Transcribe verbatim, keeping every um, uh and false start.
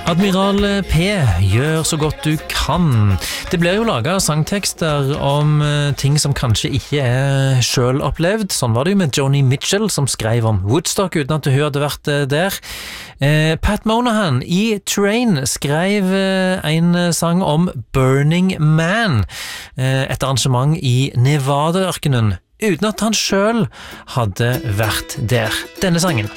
Admiral P gjør så godt du kan. Det blir jo laget sangtekster om ting som kanskje ikke er selv opplevd. Sånn var det jo med Joni Mitchell som skrev om Woodstock uten at hun hadde vært der. Pat Monahan i Train skrev en sang om Burning Man, et arrangement i Nevada-ørkenen, uten at han selv hadde vært der. Denne sangen